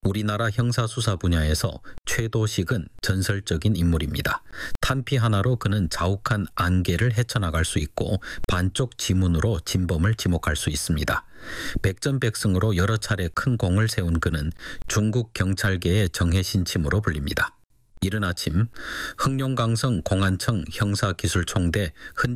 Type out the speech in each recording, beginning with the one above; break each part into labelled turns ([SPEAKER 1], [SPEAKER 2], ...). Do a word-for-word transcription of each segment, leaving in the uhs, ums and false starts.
[SPEAKER 1] 우리나라 형사수사 분야에서 최도식은 전설적인 인물입니다. 탄피 하나로 그는 자욱한 안개를 헤쳐나갈 수 있고 반쪽 지문으로 진범을 지목할 수 있습니다. 백전백승으로 여러 차례 큰 공을 세운 그는 중국 경찰계의 정해신침으로 불립니다. 이른 아침 흑룡강성 공안청 형사기술총대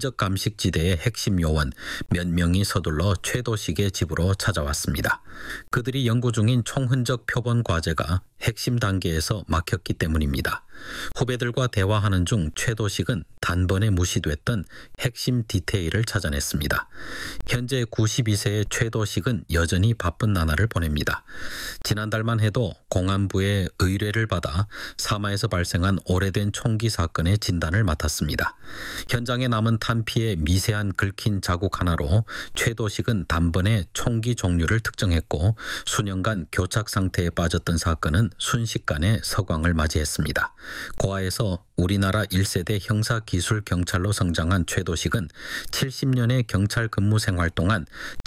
[SPEAKER 1] 흔적감식지대의 핵심 요원 몇 명이 서둘러 최도식의 집으로 찾아왔습니다. 그들이 연구 중인 총흔적 표본 과제가 핵심 단계에서 막혔기 때문입니다. 후배들과 대화하는 중 최도식은 단번에 무시됐던 핵심 디테일을 찾아냈습니다. 현재 구십이 세의 최도식은 여전히 바쁜 나날을 보냅니다. 지난달만 해도 공안부의 의뢰를 받아 사마에서 발생한 오래된 총기 사건의 진단을 맡았습니다. 현장에 남은 탄피의 미세한 긁힌 자국 하나로 최도식은 단번에 총기 종류를 특정했고 수년간 교착 상태에 빠졌던 사건은 순식간에 서광을 맞이했습니다. 고아에서 우리나라 일 세대 형사기술경찰로 성장한 최도식은 칠십 년의 경찰 근무 생활 동안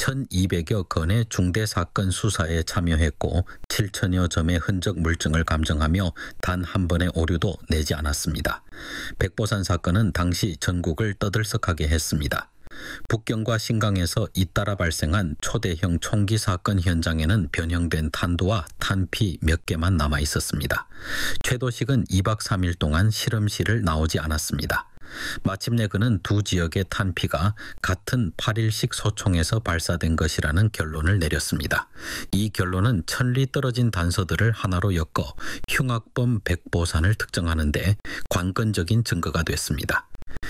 [SPEAKER 1] 천이백여 건의 중대사건 수사에 참여했고 칠천여 점의 흔적 물증을 감정하며 단 한 번의 오류도 내지 않았습니다. 백보산 사건은 당시 전국을 떠들썩하게 했습니다. 북경과 신강에서 잇따라 발생한 초대형 총기 사건 현장에는 변형된 탄두와 탄피 몇 개만 남아 있었습니다. 최도식은 이 박 삼 일 동안 실험실을 나오지 않았습니다. 마침내 그는 두 지역의 탄피가 같은 팔 일씩 소총에서 발사된 것이라는 결론을 내렸습니다. 이 결론은 천리 떨어진 단서들을 하나로 엮어 흉악범 백보산을 특정하는 데 관건적인 증거가 됐습니다.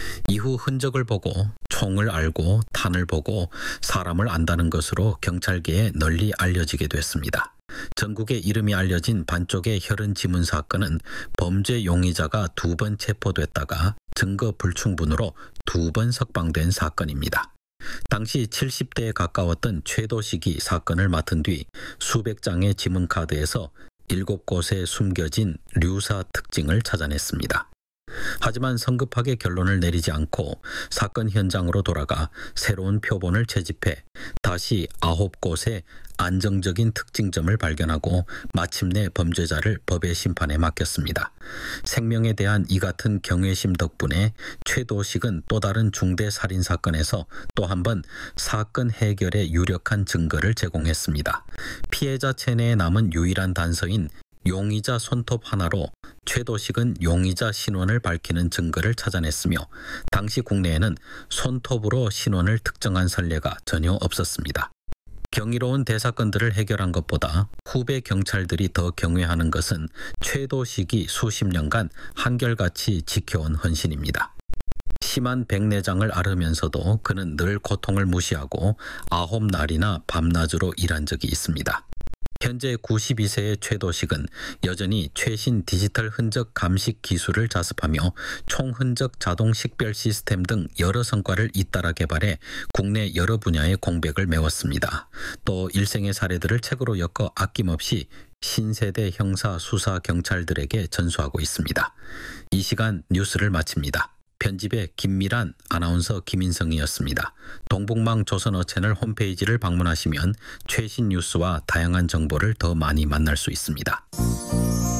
[SPEAKER 1] 이후 흔적을 보고 총을 알고 탄을 보고 사람을 안다는 것으로 경찰계에 널리 알려지게 됐습니다. 전국에 이름이 알려진 반쪽의 혈흔 지문 사건은 범죄 용의자가 두 번 체포됐다가 증거 불충분으로 두 번 석방된 사건입니다. 당시 칠십 대에 가까웠던 최도식이 사건을 맡은 뒤 수백 장의 지문카드에서 일곱 곳에 숨겨진 류사 특징을 찾아냈습니다. 하지만 성급하게 결론을 내리지 않고 사건 현장으로 돌아가 새로운 표본을 채집해 다시 아홉 곳의 안정적인 특징점을 발견하고 마침내 범죄자를 법의 심판에 맡겼습니다. 생명에 대한 이 같은 경외심 덕분에 최도식은 또 다른 중대 살인 사건에서 또 한 번 사건 해결에 유력한 증거를 제공했습니다. 피해자 체내에 남은 유일한 단서인 용의자 손톱 하나로 최도식은 용의자 신원을 밝히는 증거를 찾아냈으며 당시 국내에는 손톱으로 신원을 특정한 선례가 전혀 없었습니다. 경이로운 대사건들을 해결한 것보다 후배 경찰들이 더 경외하는 것은 최도식이 수십 년간 한결같이 지켜온 헌신입니다. 심한 백내장을 앓으면서도 그는 늘 고통을 무시하고 아홉 날이나 밤낮으로 일한 적이 있습니다. 현재 구십이 세의 최도식은 여전히 최신 디지털 흔적 감식 기술을 자습하며 총흔적 자동 식별 시스템 등 여러 성과를 잇따라 개발해 국내 여러 분야의 공백을 메웠습니다. 또 일생의 사례들을 책으로 엮어 아낌없이 신세대 형사 수사 경찰들에게 전수하고 있습니다. 이 시간 뉴스를 마칩니다. 편집의 김미란, 아나운서 김인성이었습니다. 동북망 조선어 채널 홈페이지를 방문하시면 최신 뉴스와 다양한 정보를 더 많이 만날 수 있습니다.